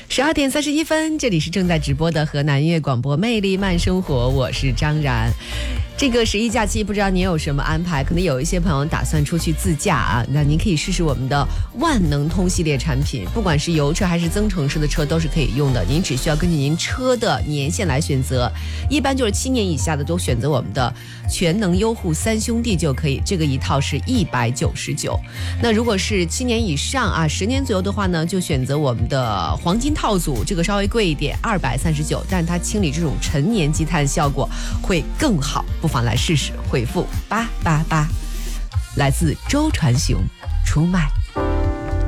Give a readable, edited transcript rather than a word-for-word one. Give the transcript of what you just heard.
12点31分，这里是正在直播的河南音乐广播魅力慢生活，我是张然。这个11假期不知道您有什么安排，可能有一些朋友打算出去自驾啊，那您可以试试我们的万能通系列产品，不管是油车还是增程式的车都是可以用的，您只需要根据您车的年限来选择，一般就是7年以下的都选择我们的全能优护3兄弟就可以，这个一套是199。那如果是7年以上啊，10年左右的话呢，就选择我们的黄金套组，这个稍微贵一点，239，但它清理这种陈年积碳效果会更好，不妨来试试，回复888。来自周传雄出卖。